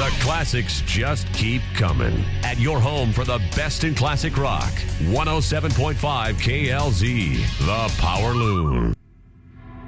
The classics just keep coming. At your home for the best in classic rock. 107.5 KLZ, The Power Loon.